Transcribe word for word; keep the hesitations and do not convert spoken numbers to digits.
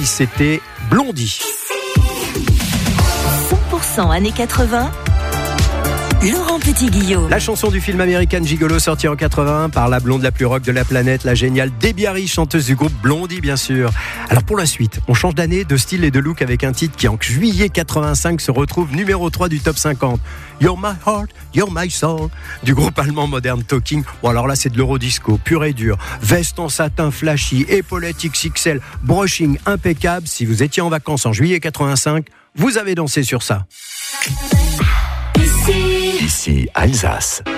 Blondie, c'était Blondie. cent pour cent années quatre-vingts, Laurent Petit-Guillaume. La chanson du film American Gigolo, sortie en quatre-vingt-un par la blonde la plus rock de la planète, la géniale Debbie Harry, chanteuse du groupe Blondie, bien sûr. Alors pour la suite, on change d'année, de style et de look avec un titre qui en juillet quatre-vingt-cinq se retrouve numéro trois du top cinquante. You're my heart, you're my soul, du groupe allemand Modern Talking. Bon alors là c'est de l'eurodisco, pur et dur. Veste en satin flashy, épaulettes X X L, brushing impeccable. Si vous étiez en vacances en juillet quatre-vingt-cinq, vous avez dansé sur ça. Ici Alsace.